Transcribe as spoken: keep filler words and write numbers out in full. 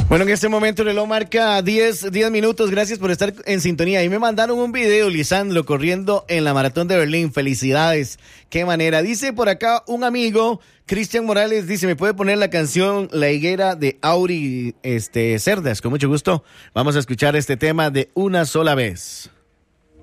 Bueno, en este momento el reloj marca diez, diez minutos. Gracias por estar en sintonía. Y me mandaron un video, Lisandro, corriendo en la Maratón de Berlín. Felicidades. Qué manera. Dice por acá un amigo, Cristian Morales, dice, ¿me puede poner la canción La Higuera de Auri este, Cerdas? Con mucho gusto. Vamos a escuchar este tema de Una Sola Vez.